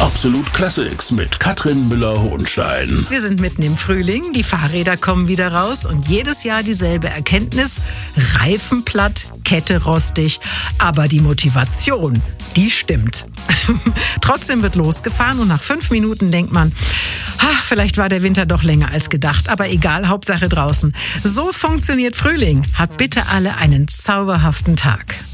Absolut Classics mit Katrin Müller-Hohenstein. Wir sind mitten im Frühling, die Fahrräder kommen wieder raus und jedes Jahr dieselbe Erkenntnis: Reifen platt, Kette rostig, aber die Motivation, die stimmt. Trotzdem wird losgefahren und nach 5 Minuten denkt man, vielleicht war der Winter doch länger als gedacht, aber egal, Hauptsache draußen. So funktioniert Frühling. Habt bitte alle einen zauberhaften Tag.